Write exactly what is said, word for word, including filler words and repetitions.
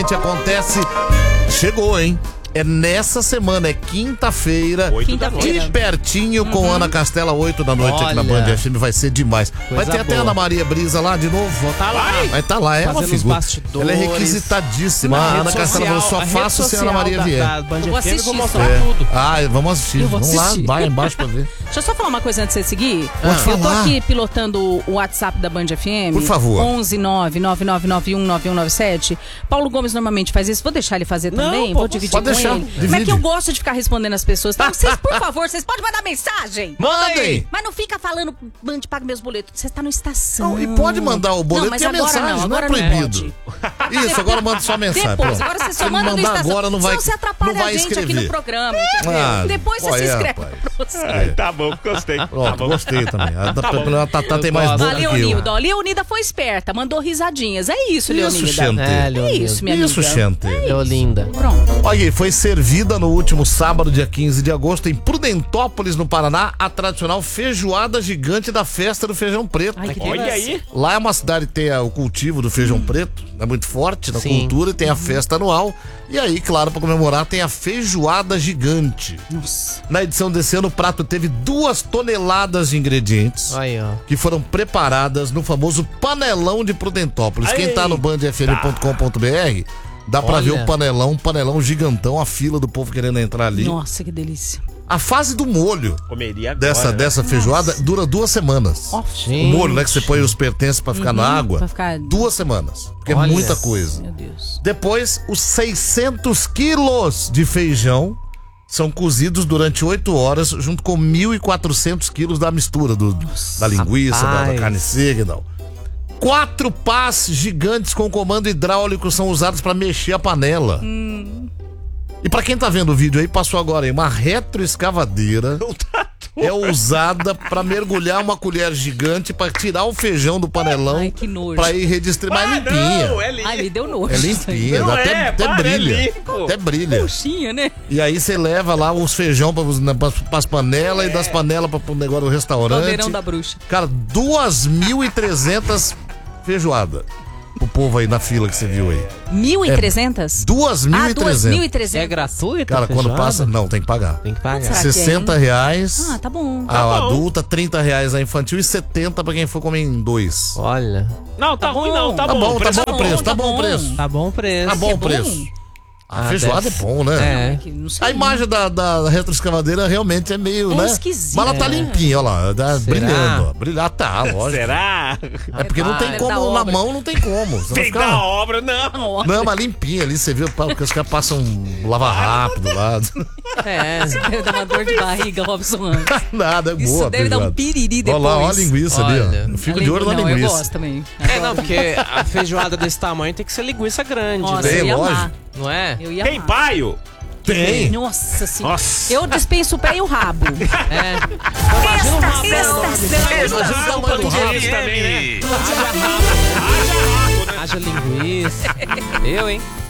Exatamente, acontece. Chegou, hein? É nessa semana, é quinta-feira, Quinta-feira. de pertinho com Uhum. Ana Castela, oito da noite aqui na Band F M, vai ser demais. Vai ter até boa. Ana Maria Brisa lá de novo. Vou tá lá. Vai estar lá, é uma Fazendo os figura. bastidores. Ela é requisitadíssima. A Ana Castela falou, só faço se a Ana Maria vier. Da, da Band Eu vou F M, assistir vou mostrar É. tudo. Ah, vamos assistir. Eu vou Vamos assistir. lá, vai embaixo pra ver. Deixa eu só falar uma coisa antes de você seguir. Pode Eu tô falar. aqui pilotando o WhatsApp da Band F M. Por favor. onze nove nove nove nove um nove um nove sete. Paulo Gomes normalmente faz isso. Vou deixar ele fazer Não, também. pô, Vou dividir pode com deixar, ele. divide. Mas é que eu gosto de ficar respondendo as pessoas. Então, vocês, por favor, vocês podem mandar mensagem. Mandem! Mas não fica falando, Band, paga meus boletos. Você tá no estação. Não, e pode mandar o boleto Não, mas e a agora mensagem, não, não, agora é não proibido. pode. Isso, agora manda só a mensagem. Depois, pronto. agora você só Se manda no mandar estação. agora, não vai, Senão você atrapalha não vai a gente escrever. aqui no programa, entendeu? Ah, Depois você qual se é, inscreve rapaz? pra você. É. Tá bom, gostei. Tá Pronto, bom. gostei também. A, da, a Tatá tem Eu mais gosto. boca A que eu. Leonilda, ó, Leonida foi esperta, mandou risadinhas. É isso, Isso, Leonida. Xente. É, É Leonilda. isso, minha Isso, amiga. Xente. Leolinda. Pronto. Olha aí, foi servida no último sábado, dia quinze de agosto, em Prudentópolis, no Paraná, a tradicional feijoada gigante da festa do feijão preto. Ai, que Olha delícia. aí. Lá é uma cidade que tem a- o cultivo do feijão preto, é muito forte na Sim. cultura, e tem a festa anual. E aí, claro, para comemorar, tem a feijoada gigante. Nossa. Na edição desse ano, o prato teve duas toneladas de ingredientes Aí, ó. que foram preparadas no famoso panelão de Prudentópolis. Quem tá no band f m ponto com ponto b r dá pra Olha. ver o panelão, um panelão gigantão, a fila do povo querendo entrar ali. Nossa, que delícia. A fase do molho Comeria agora, dessa, né? dessa feijoada dura duas semanas. Ó, O Gente. molho, né, que você põe os pertences pra ficar na água, pra ficar- duas semanas. Porque Olha. é muita coisa. meu Deus. Depois, os seiscentos quilos de feijão são cozidos durante oito horas, junto com mil e quatrocentos quilos da mistura, do, da linguiça, da, da Rapaz. carne seca e tal. Quatro pás gigantes com comando hidráulico são usados para mexer a panela. E para quem tá vendo o vídeo aí, passou agora aí, uma retroescavadeira é usada para mergulhar uma colher gigante para tirar o feijão do panelão Ai, que nojo. para ir redistribuir. Mas Ah, limpinha. não, é lindo. Ai, me deu nojo. É limpinha, Não até, é, até para, é brilha. limpo. Até brilha. Puxinha, né? E aí você leva lá os feijão para as panelas e das panelas para o negócio do restaurante. Caldeirão da bruxa. Cara, duas mil e trezentas feijoada. O povo aí na fila que você viu aí. mil e trezentas? duas mil Ah, e duas mil e trezentas. É trezentas. gratuita? Cara, a quando feijoada? passa. Não, tem que pagar. Tem que pagar. Será que é, sessenta hein? reais Ah, tá bom. a bom. adulta, trinta reais a infantil e setenta pra quem for comer em dois. Olha. Não, tá, Tá ruim bom. não, tá, Tá bom. bom, tá preço bom o preço, tá bom o preço. Tá bom o preço. Tá bom é o bom? preço. A Ah, feijoada deve- é bom, né? É. Que não sei. A imagem da, da retroescavadeira realmente é meio, É né? esquisita. Mas ela tá limpinha, olha lá. Tá Será? brilhando. ó. Brilhar tá, lógico. Será? É porque não tem Deve como, dar na obra. mão não tem como. Você vai Tem ficar- da obra, não. Não, mas limpinha ali, você viu, pá, porque os caras passam um lava rápido lá. É. Deve dar uma dor de barriga, Robson Antes. Nada, é Isso boa. deve dar um feijoada. piriri depois. Olha lá, olha a linguiça ali, ó. Olha. Eu fico de olho na Não, eu linguiça. gosto também. É, não, porque a feijoada desse tamanho tem que ser linguiça grande, Nossa, Tem, eu ia lógico. amar. não é? Eu ia Tem amar. paio? Tem. Nossa senhora. Nossa. Eu dispenso o pé e o rabo. É. Imagina o tamanho do rabo também, né? Haja linguiça. Eu, hein?